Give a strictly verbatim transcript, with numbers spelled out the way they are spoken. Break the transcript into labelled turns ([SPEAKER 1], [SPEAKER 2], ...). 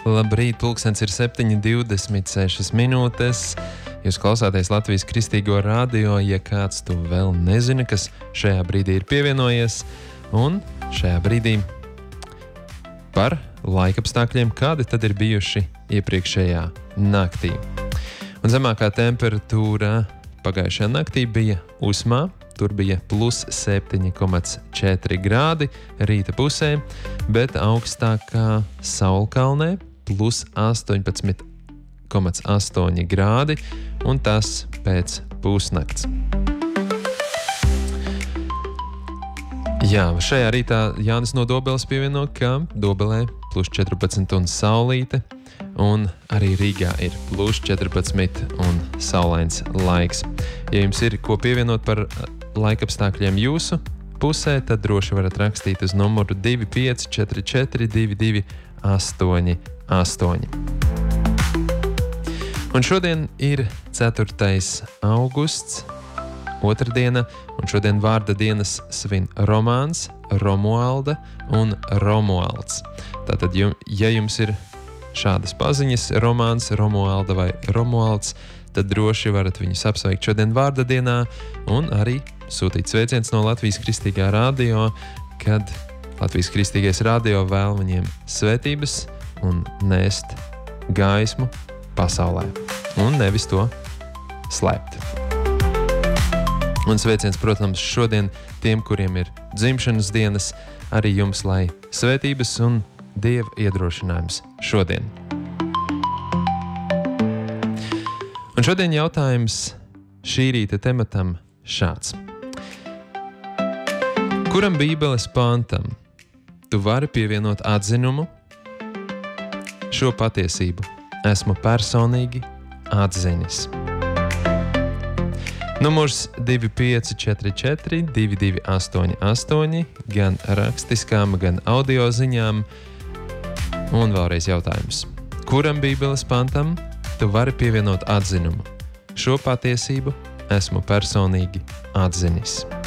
[SPEAKER 1] Labrīt, pulkstens ir septiņi divdesmit sešas minūtes. Jūs klausāties Latvijas Kristīgo radio, ja kāds to vēl nezina, kas šajā brīdī ir pievienojies. Un šajā brīdī par laikapstākļiem, kādi tad ir bijuši iepriekšējā naktī. Un zemākā temperatūra pagājušajā naktī bija Usmā. Tur bija plus septiņi komats četri grādi rīta pusē, bet augstākā Saulkalnē plus astoņpadsmit komats astoņi grādi, un tas pēc pusnakts. Jā, šajā rītā Jānis no Dobeles pievieno, ka Dobelē plus četrpadsmit un saulīte, un arī Rīgā ir plus četrpadsmit un saulains laiks. Ja jums ir ko pievienot par laikapstākļiem jūsu pusē, tad droši varat rakstīt uz numuru divi pieci četri četri divi divi astoņi astoņi. Un šodien ir ceturtais augusts, otrdiena, un šodien vārda dienas svin Romāns, Romualda un Romualds. Tātad, ja jums ir šādas paziņas, Romāns, Romualda vai Romualds, tad droši varat viņus apsveikt šodien vārda dienā un arī sūtīt sveiciens no Latvijas Kristīgā radio, kad Latvijas Kristīgais radio vēl viņiem svētības un nēst gaismu pasaulē un nevis to slēpt. Un sveiciens, protams, šodien tiem, kuriem ir dzimšanas dienas, arī jums, lai svētības un Dieva iedrošinājums šodien. Un šodien jautājums šī rīta tematam šāds. Kuram Bībeles pantam tu vari pievienot atzinumu? Šo patiesību esmu personīgi atzinis. Numurs divi pieci četri četri divi divi astoņi astoņi, gan rakstiskām, gan audio ziņām. Un vēlreiz jautājums. Kuram Bībeles pantam tu vari pievienot atzinumu? Šo patiesību esmu personīgi atzinis.